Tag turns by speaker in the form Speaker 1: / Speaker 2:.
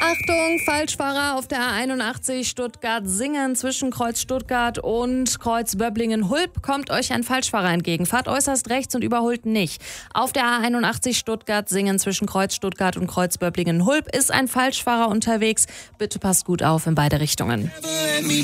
Speaker 1: Achtung, Falschfahrer auf der A81 Stuttgart-Singen zwischen Kreuz Stuttgart und Kreuz Böblingen-Hulb kommt euch ein Falschfahrer entgegen. Fahrt äußerst rechts und überholt nicht. Auf der A81 Stuttgart-Singen zwischen Kreuz Stuttgart und Kreuz Böblingen-Hulb ist ein Falschfahrer unterwegs. Bitte passt gut auf in beide Richtungen.